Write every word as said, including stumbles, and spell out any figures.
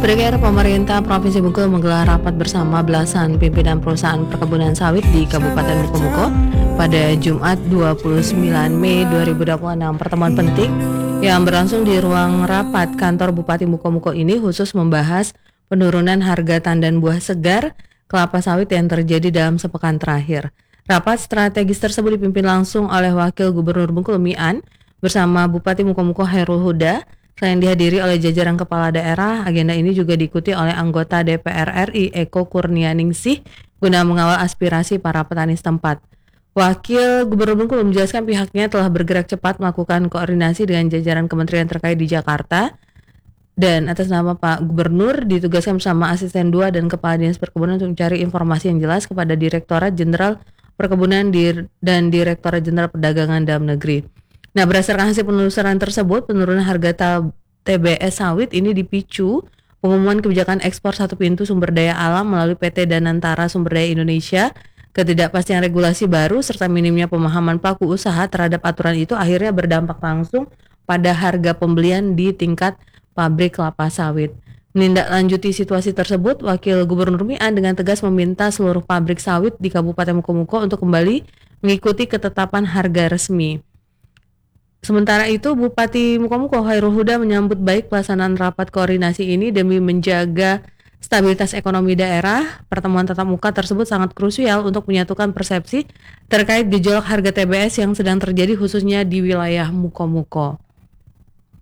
Bergerak pemerintah Provinsi Bengkulu menggelar rapat bersama belasan pimpinan perusahaan perkebunan sawit di Kabupaten Mukomuko pada Jumat dua puluh sembilan Mei dua ribu dua puluh enam. Pertemuan penting yang berlangsung di ruang rapat kantor Bupati Mukomuko ini khusus membahas penurunan harga tandan buah segar kelapa sawit yang terjadi dalam sepekan terakhir. Rapat strategis tersebut dipimpin langsung oleh Wakil Gubernur Bengkulu Mian bersama Bupati Mukomuko Hairul Huda. Selain dihadiri oleh jajaran kepala daerah, agenda ini juga diikuti oleh anggota D P R R I Eko Kurnianingsih guna mengawal aspirasi para petani setempat. Wakil Gubernur Bengkulu menjelaskan pihaknya telah bergerak cepat melakukan koordinasi dengan jajaran kementerian terkait di Jakarta dan atas nama Pak Gubernur ditugaskan bersama Asisten dua dan Kepala Dinas Perkebunan untuk mencari informasi yang jelas kepada Direktorat Jenderal Perkebunan dan Direktorat Jenderal Perdagangan Dalam Negeri. Nah, berdasarkan hasil penelusuran tersebut, penurunan harga T B S sawit ini dipicu pengumuman kebijakan ekspor satu pintu sumber daya alam melalui P T Danantara Sumber Daya Indonesia, ketidakpastian regulasi baru, serta minimnya pemahaman pelaku usaha terhadap aturan itu akhirnya berdampak langsung pada harga pembelian di tingkat pabrik kelapa sawit. Menindaklanjuti situasi tersebut, Wakil Gubernur Mian dengan tegas meminta seluruh pabrik sawit di Kabupaten Mukomuko untuk kembali mengikuti ketetapan harga resmi. Sementara itu, Bupati Mukomuko Hairul Huda menyambut baik pelaksanaan rapat koordinasi ini demi menjaga stabilitas ekonomi daerah. Pertemuan tatap muka tersebut sangat krusial untuk menyatukan persepsi terkait gejolak harga T B S yang sedang terjadi khususnya di wilayah Mukomuko.